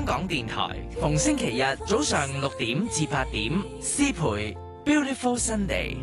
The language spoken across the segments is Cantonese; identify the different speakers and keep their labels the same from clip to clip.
Speaker 1: 港電台，逢星期日早上6點至8點，詩培 Beautiful Sunday。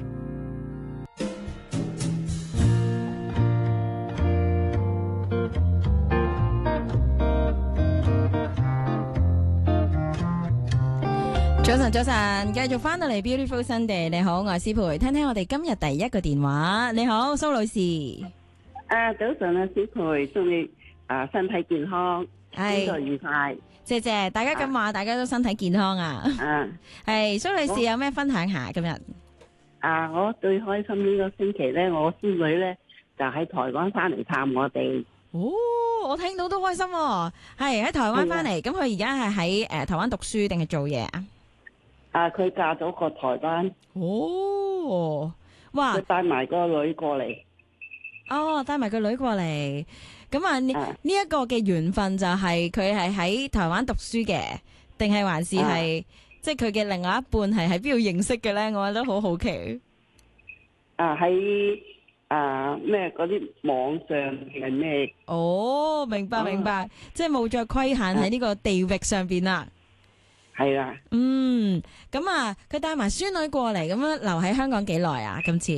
Speaker 2: 早晨，早晨，繼續翻到嚟 Beautiful Sunday。你好，我係詩培，聽聽我哋今日第一個電話。你好，蘇女士。
Speaker 3: 早晨啊，詩培，祝你身體健康，工作愉快。
Speaker 2: 謝謝大家咁話，大家都身體健康啊。係蘇女士有咩分享下今日？
Speaker 3: 我最開心呢個星期咧，我孫女咧就喺台灣翻嚟探我哋。
Speaker 2: 哦，我聽到都開心喎。係喺台灣翻嚟，咁佢而家係喺台灣讀書定係做嘢啊？
Speaker 3: 佢嫁咗個台灣。
Speaker 2: 哦，哇！
Speaker 3: 佢帶埋個女過嚟。
Speaker 2: 哦，帶埋個女過嚟。咁啊，呢一個嘅緣分就係佢係喺台灣讀書嘅，定係還是係即係佢嘅另外一半係喺邊度認識嘅咧？我覺得好好奇。
Speaker 3: 喺咩嗰啲網上定係咩？
Speaker 2: 哦，明白明白，即係冇再規限喺呢個地域上邊啦。
Speaker 3: 係啦。
Speaker 2: 咁啊，佢帶埋孫女過嚟，咁樣留喺香港幾耐啊？今次？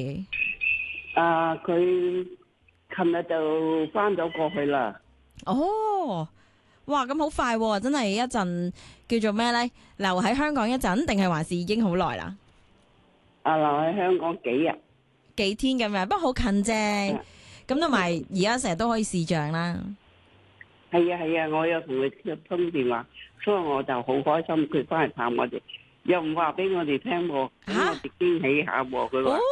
Speaker 3: 佢琴日就翻咗過去啦。
Speaker 2: 哦，哇，咁好快喎！真係一陣叫做咩咧？留喺香港一陣，定係還是已經好耐啦？
Speaker 3: 留喺香港幾日？
Speaker 2: 幾天咁樣，不過好近啫。咁同埋而家成日都可以視像啦。
Speaker 3: 係啊，我有同佢通電話，所以我就好開心佢翻嚟探我哋，又唔話俾我哋聽喎，咁我哋驚喜下喎。佢話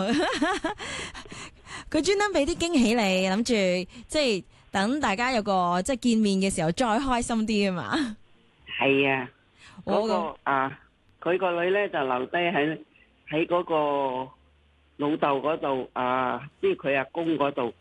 Speaker 2: 佢專登俾啲驚喜你，諗住即係等大家有個即係見面嘅時候再開心啲啊嘛。
Speaker 3: 係啊，佢個女咧就留低喺嗰個老豆嗰度即係佢阿公嗰度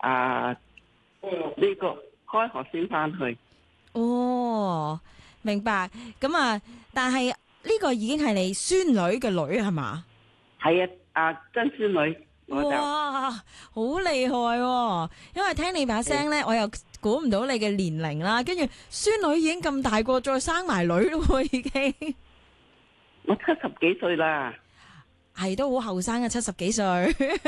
Speaker 3: 呢個開學先翻去。
Speaker 2: 哦，明白。咁啊，但係呢個已經係你孫女嘅女係嘛？
Speaker 3: 係啊，曾孫女。
Speaker 2: 哇，好厲害喎！因為聽你把聲咧，我又估唔到你嘅年齡啦。跟住孫女已經咁大個，再生埋女咯，已經。
Speaker 3: 我70幾歲啦。
Speaker 2: 係都好後生嘅，70幾歲。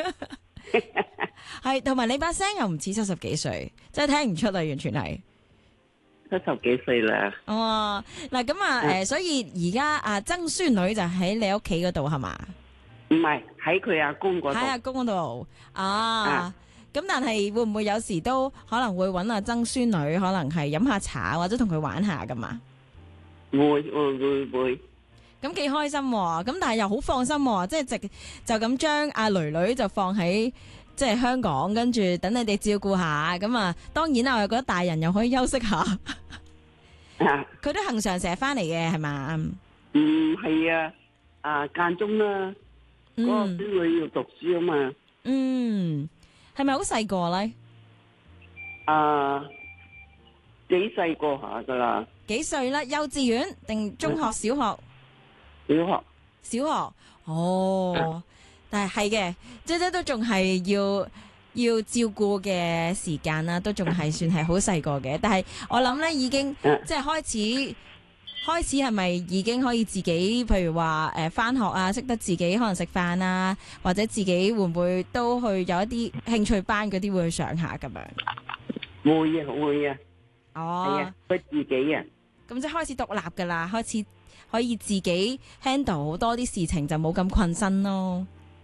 Speaker 2: 係，同埋你把聲又唔似70幾歲，真係聽唔出啊，完全係。
Speaker 3: 70幾歲啦。
Speaker 2: 哦，嗱咁啊，所以而家曾孫女就喺你屋企嗰度係嘛？
Speaker 3: 唔係，喺佢阿公嗰度。喺
Speaker 2: 阿公嗰度咁但係會唔會有時都可能會揾阿曾孫女，可能係飲下茶或者同佢玩下噶嘛？
Speaker 3: 會。
Speaker 2: 咁幾開心喎！咁但係又好放心喎，即係就咁將阿囡囡就放喺即係香港，跟住等你哋照顧下。咁啊，當然啦，我又覺得大人又可以休息下。佢都恆常成日翻嚟嘅係嘛？
Speaker 3: 係間中啦。嗰個孫女要讀書啊嘛。
Speaker 2: 係咪好細個咧？
Speaker 3: 幾細個下噶啦。
Speaker 2: 幾歲啦？幼稚園定中學、小學？小學。哦，但係嘅，即係都仲係要照顧嘅時間啦，都仲係算係好細個嘅。但係我諗咧，已經即係開始係咪已經可以自己，譬如話返學啊，識得自己可能食飯啊，或者自己會唔會都去有一啲興趣班嗰啲會去上下咁樣？
Speaker 3: 會啊。
Speaker 2: 哦。係啊，
Speaker 3: 佢自己啊。
Speaker 2: 咁即係開始獨立噶啦，開始可以自己 handle 好多啲事情，就冇咁困身咯。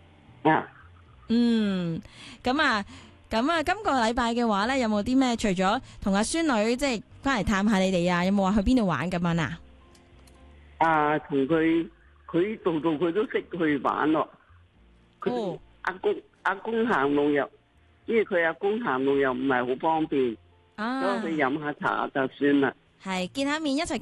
Speaker 2: 咁啊，今個禮拜嘅話咧，有冇啲咩？除咗同阿孫女即係翻嚟探下你哋啊，有冇話去邊度玩咁樣啊？
Speaker 3: 同佢度佢都識去玩咯。佢阿公行路又，因為佢阿公行路又唔係好方便，所以去飲下茶就算啦。
Speaker 2: 係見下面一齊